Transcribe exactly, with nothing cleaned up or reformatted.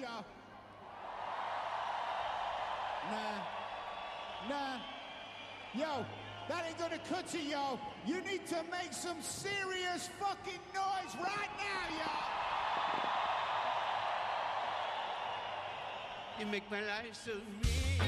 y'all. Nah. Nah. Yo, that ain't gonna cut it, yo. You need to make some serious fucking noise right now, yo. You make my life so real.